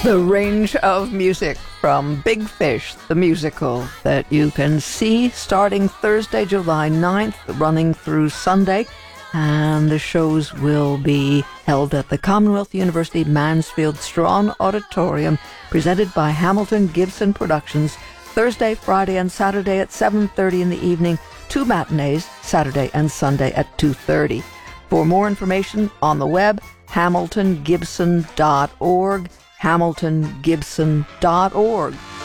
The range of music from Big Fish, the musical, that you can see starting Thursday, July 9th, running through Sunday. And the shows will be held at the Commonwealth University Mansfield Strawn Auditorium, presented by Hamilton Gibson Productions, Thursday, Friday, and Saturday at 7:30 in the evening, 2 matinees, Saturday and Sunday at 2:30. For more information on the web, hamiltongibson.org, hamiltongibson.org.